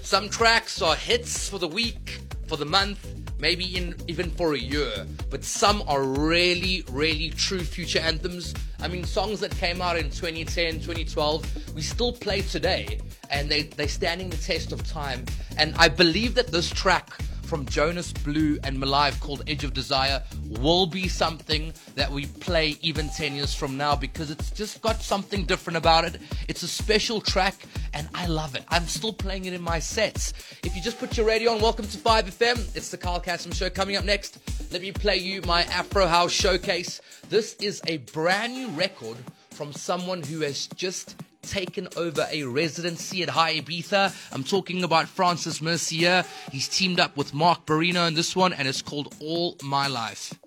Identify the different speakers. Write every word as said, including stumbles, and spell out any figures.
Speaker 1: Some tracks are hits for the week, for the month, maybe in, even for a year. But some are really, really true future anthems. I mean, songs that came out in twenty ten, twenty twelve, we still play today, and they, they're standing the test of time. And I believe that this track from Jonas Blue and Malive called Edge of Desire will be something that we play even ten years from now, because it's just got something different about it. It's a special track and I love it. I'm still playing it in my sets. If you just put your radio on, welcome to five F M. It's the Carl Cassim Show. Coming up next, let me play you my Afro House Showcase. This is a brand new record from someone who has just taken over a residency at High Ibiza. I'm talking about Francis Mercier. He's teamed up with Mark Barino in this one, and it's called All My Life.